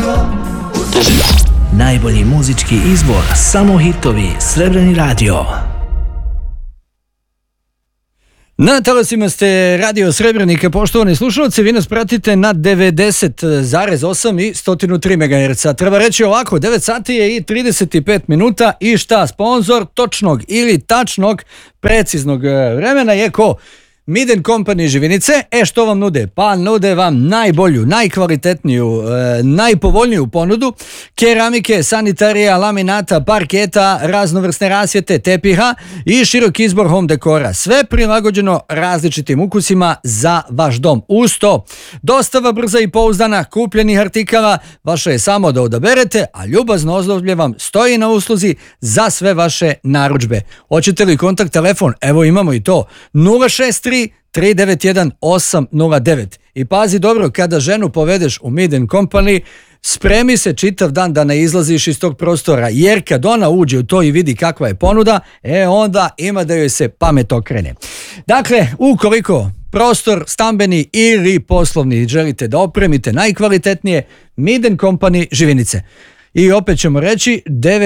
Najbolji muzički izbor, samo hitovi, Srebrni radio. Na talasima ste Radio Srebrenika, poštovani slušalci, vi nas pratite na 90,8 i 103 MHz. Treba reći ovako, 9 sati je i 35 minuta i šta, sponsor točnog ili tačnog, preciznog vremena je ko? Miden Company Živinice. Što vam nude? Pa nude vam najbolju, najkvalitetniju, najpovoljniju ponudu keramike, sanitarija, laminata, parketa, raznovrsne rasvjete, tepiha i širok izbor home dekora. Sve prilagođeno različitim ukusima za vaš dom. Uz to, dostava brza i pouzdana kupljenih artikala, vaše je samo da odaberete, a ljubazno osoblje vam stoji na usluzi za sve vaše narudžbe. Hoćete li kontakt telefon? Evo imamo i to. 063 391 809. I pazi dobro, kada ženu povedeš u Miden Company, spremi se čitav dan da ne izlaziš iz tog prostora, jer kad ona uđe u to i vidi kakva je ponuda, onda ima da joj se pamet okrene. Dakle, ukoliko prostor stambeni ili poslovni želite da opremite najkvalitetnije, Miden Company Živinice. I opet ćemo reći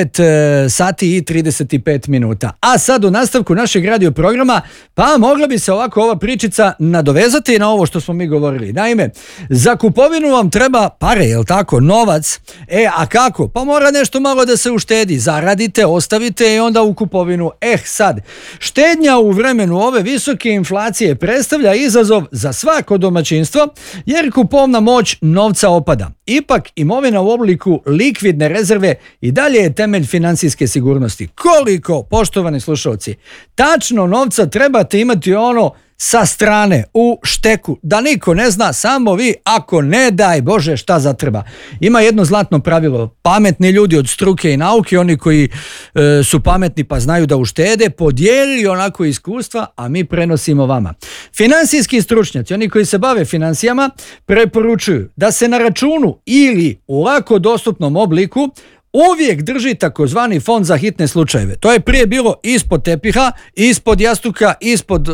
9 sati i 35 minuta. A sad u nastavku našeg radio programa, pa mogla bi se ovako ova pričica nadovezati na ovo što smo mi govorili. Naime, za kupovinu vam treba pare, jel tako, novac. A kako? Pa mora nešto malo da se uštedi. Zaradite, ostavite i onda u kupovinu. Sad, štednja u vremenu ove visoke inflacije predstavlja izazov za svako domaćinstvo, jer kupovna moć novca opada. Ipak, imovina u obliku likvidne rezerve i dalje je temelj financijske sigurnosti. Koliko, poštovani slušalci, tačno novca trebate imati sa strane u šteku, da niko ne zna, samo vi, ako ne daj Bože šta zatreba. Ima jedno zlatno pravilo, pametni ljudi od struke i nauke, oni koji su pametni pa znaju da uštede, podijelili onako iskustva, a mi prenosimo vama. Finansijski stručnjaci, oni koji se bave financijama, preporučuju da se na računu ili u lako dostupnom obliku uvijek drži takozvani fond za hitne slučajeve. To je prije bilo ispod tepiha, ispod jastuka, ispod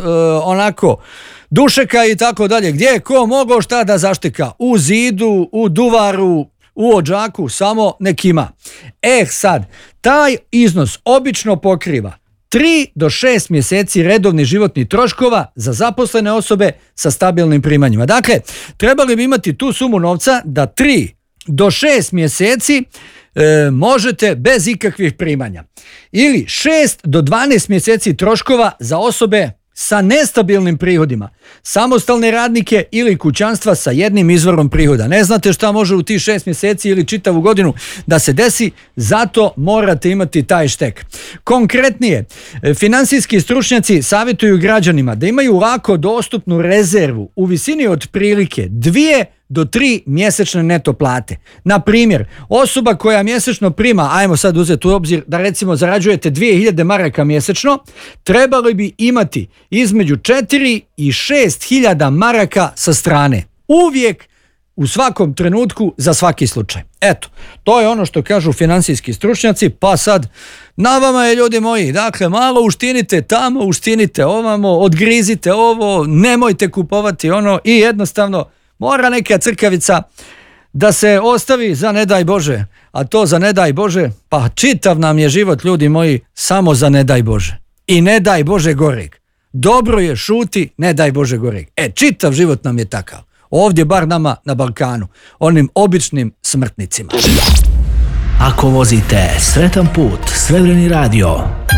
dušeka i tako dalje. Gdje je ko mogao šta da zaštika? U zidu, u duvaru, u odžaku, samo nek ima. Sad, taj iznos obično pokriva 3 do 6 mjeseci redovnih životnih troškova za zaposlene osobe sa stabilnim primanjima. Dakle, trebali bi imati tu sumu novca da 3 do 6 mjeseci možete bez ikakvih primanja. Ili 6 do 12 mjeseci troškova za osobe sa nestabilnim prihodima, samostalne radnike ili kućanstva sa jednim izvorom prihoda. Ne znate šta može u tih 6 mjeseci ili čitavu godinu da se desi, zato morate imati taj štek. Konkretnije, finansijski stručnjaci savjetuju građanima da imaju lako dostupnu rezervu u visini od prilike 2 do 3 mjesečne neto plate. Na primjer, osoba koja mjesečno prima, ajmo sad uzeti u obzir da recimo zarađujete 2000 maraka mjesečno, trebali bi imati između 4 i 6000 maraka sa strane. Uvijek, u svakom trenutku, za svaki slučaj. Eto, to je ono što kažu finansijski stručnjaci, pa sad na vama je, ljudi moji, dakle malo uštinite tamo, uštinite ovamo, odgrizite ovo, nemojte kupovati i jednostavno mora neka crkavica da se ostavi za ne daj Bože, a to za ne daj Bože, pa čitav nam je život, ljudi moji, samo za ne daj Bože. I ne daj Bože goreg. Dobro je šuti, ne daj Bože goreg. Čitav život nam je takav. Ovdje bar nama na Balkanu, onim običnim smrtnicima. Ako vozite, sretan put, Srebrni radio.